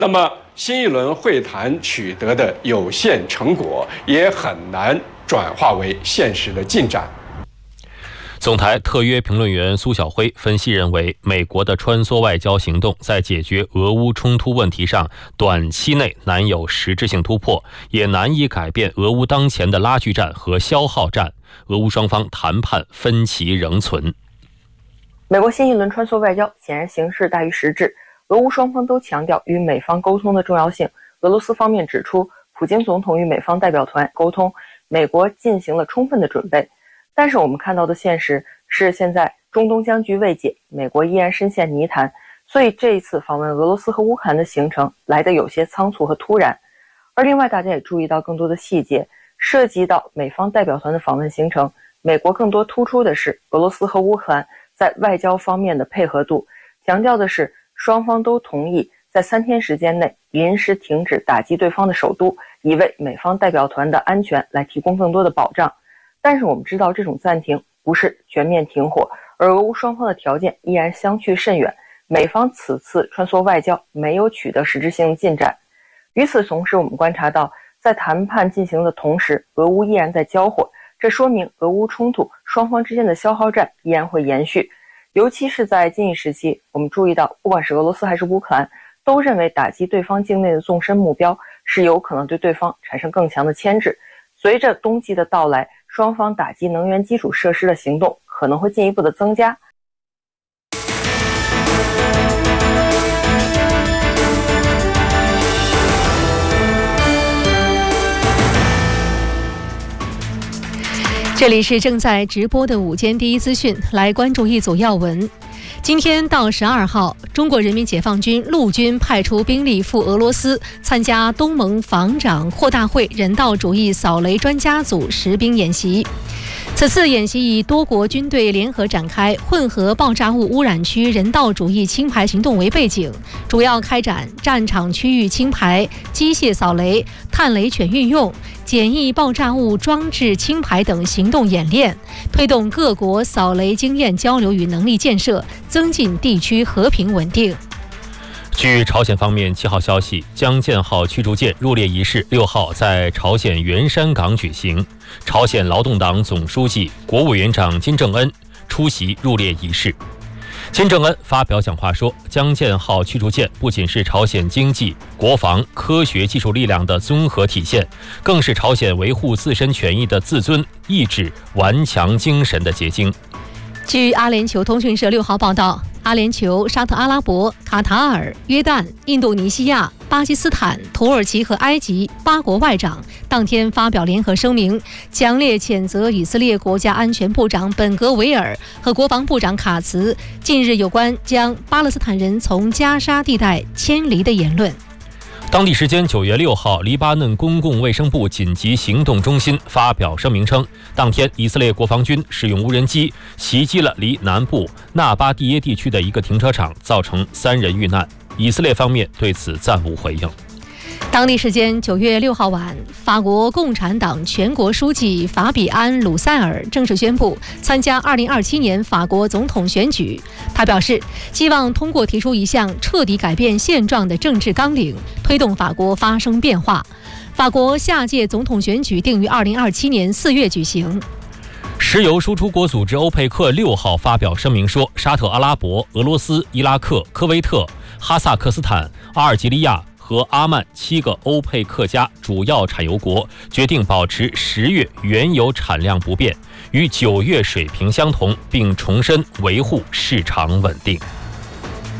那么新一轮会谈取得的有限成果，也很难转化为现实的进展。 总台特约评论员苏晓辉分析认为，美国的穿梭外交行动在解决俄乌冲突问题上，短期内难有实质性突破，也难以改变俄乌当前的拉锯战和消耗战。俄乌双方谈判分歧仍存。 美国新一轮穿梭外交显然形式大于实质，俄乌双方都强调与美方沟通的重要性。俄罗斯方面指出，普京总统与美方代表团沟通，美国进行了充分的准备。但是我们看到的现实是，现在中东僵局未解，美国依然深陷泥潭，所以这一次访问俄罗斯和乌克兰的行程来得有些仓促和突然。而另外大家也注意到更多的细节，涉及到美方代表团的访问行程，美国更多突出的是俄罗斯和乌克兰在外交方面的配合度，强调的是双方都同意在3天时间内临时停止打击对方的首都，以为美方代表团的安全来提供更多的保障。但是我们知道，这种暂停不是全面停火，而俄乌双方的条件依然相去甚远，美方此次穿梭外交没有取得实质性进展。与此同时，我们观察到，在谈判进行的同时，俄乌依然在交火，这说明俄乌冲突双方之间的消耗战依然会延续。尤其是在近一时期，我们注意到，不管是俄罗斯还是乌克兰，都认为打击对方境内的纵深目标是有可能对对方产生更强的牵制。随着冬季的到来，双方打击能源基础设施的行动可能会进一步的增加。 这里是正在直播的午间第一资讯，来关注一组要闻。今天到12号，中国人民解放军陆军派出兵力赴俄罗斯参加东盟防长扩大会人道主义扫雷专家组实兵演习。此次演习以多国军队联合展开混合爆炸物污染区人道主义清排行动为背景，主要开展战场区域清排、机械扫雷、探雷犬运用、简易爆炸物装置清排等行动演练，推动各国扫雷经验交流与能力建设，增进地区和平稳定。 据朝鲜方面7号消息，江建号驱逐舰入列仪式6号在朝鲜元山港举行，朝鲜劳动党总书记、国务委员长金正恩出席入列仪式。金正恩发表讲话说，江建号驱逐舰不仅是朝鲜经济、国防、科学技术力量的综合体现，更是朝鲜维护自身权益的自尊、意志、顽强精神的结晶。 据阿联酋通讯社6号报道，阿联酋、沙特阿拉伯、卡塔尔、约旦、印度尼西亚、巴基斯坦、土耳其和埃及8国外长当天发表联合声明，强烈谴责以色列国家安全部长本格维尔和国防部长卡茨近日有关将巴勒斯坦人从加沙地带迁离的言论。 当地时间9月6号，黎巴嫩公共卫生部紧急行动中心发表声明称，当天以色列国防军使用无人机袭击了离南部纳巴蒂耶地区的一个停车场，造成3人遇难。以色列方面对此暂无回应。 当地时间9月6号晚，法国共产党全国书记法比安·鲁塞尔正式宣布参加2027年法国总统选举。他表示，希望通过提出一项彻底改变现状的政治纲领，推动法国发生变化。法国下届总统选举定于2027年4月举行。 石油输出国组织欧佩克6号发表声明说，沙特阿拉伯、俄罗斯、伊拉克、科威特、哈萨克斯坦、阿尔及利亚和阿曼7个欧佩克加主要产油国决定保持10月原油产量不变，与9月水平相同，并重申维护市场稳定。